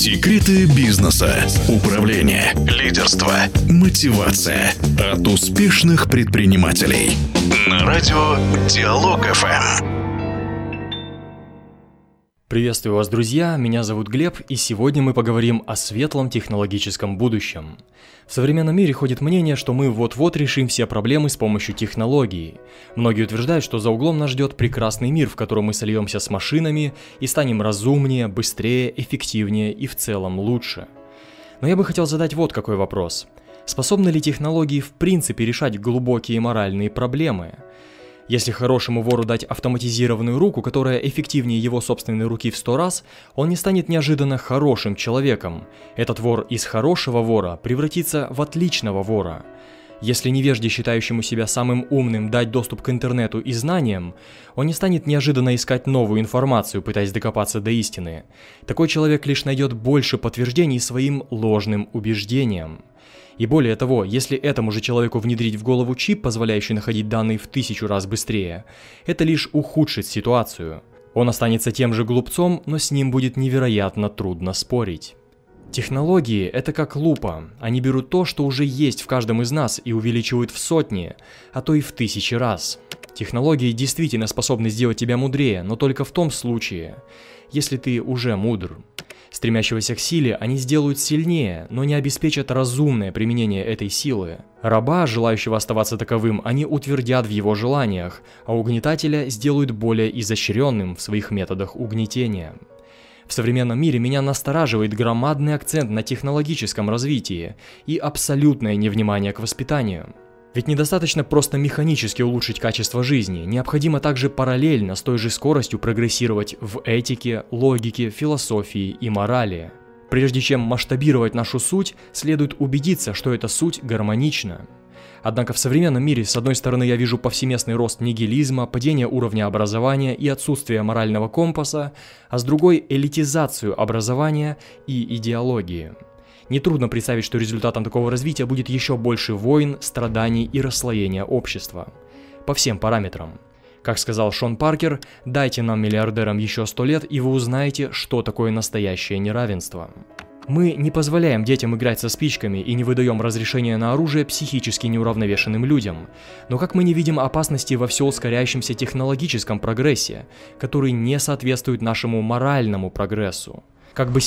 Секреты бизнеса, управления, лидерства, мотивация от успешных предпринимателей. На радио Диалог ФМ. Приветствую вас, друзья, меня зовут Глеб, и сегодня мы поговорим о светлом технологическом будущем. В современном мире ходит мнение, что мы вот-вот решим все проблемы с помощью технологий. Многие утверждают, что за углом нас ждет прекрасный мир, в котором мы сольемся с машинами и станем разумнее, быстрее, эффективнее и в целом лучше. Но я бы хотел задать вот какой вопрос. Способны ли технологии в принципе решать глубокие моральные проблемы? Если хорошему вору дать автоматизированную руку, которая эффективнее его собственной руки в 100 раз, он не станет неожиданно хорошим человеком. Этот вор из хорошего вора превратится в отличного вора. Если невежде, считающему себя самым умным, дать доступ к интернету и знаниям, он не станет неожиданно искать новую информацию, пытаясь докопаться до истины. Такой человек лишь найдет больше подтверждений своим ложным убеждениям. И более того, если этому же человеку внедрить в голову чип, позволяющий находить данные в 1000 раз быстрее, это лишь ухудшит ситуацию. Он останется тем же глупцом, но с ним будет невероятно трудно спорить. Технологии – это как лупа. Они берут то, что уже есть в каждом из нас, и увеличивают в сотни, а то и в 1000 раз. Технологии действительно способны сделать тебя мудрее, но только в том случае, если ты уже мудр. Стремящегося к силе они сделают сильнее, но не обеспечат разумное применение этой силы. Раба, желающего оставаться таковым, они утвердят в его желаниях, а угнетателя сделают более изощренным в своих методах угнетения. В современном мире меня настораживает громадный акцент на технологическом развитии и абсолютное невнимание к воспитанию. Ведь недостаточно просто механически улучшить качество жизни, необходимо также параллельно с той же скоростью прогрессировать в этике, логике, философии и морали. Прежде чем масштабировать нашу суть, следует убедиться, что эта суть гармонична. Однако в современном мире, с одной стороны, я вижу повсеместный рост нигилизма, падение уровня образования и отсутствие морального компаса, а с другой – элитизацию образования и идеологии. Нетрудно представить, что результатом такого развития будет еще больше войн, страданий и расслоения общества. По всем параметрам. Как сказал Шон Паркер, дайте нам, миллиардерам, еще 100 лет, и вы узнаете, что такое настоящее неравенство. Мы не позволяем детям играть со спичками и не выдаем разрешения на оружие психически неуравновешенным людям. Но как мы не видим опасности во все ускоряющемся технологическом прогрессе, который не соответствует нашему моральному прогрессу? Как бы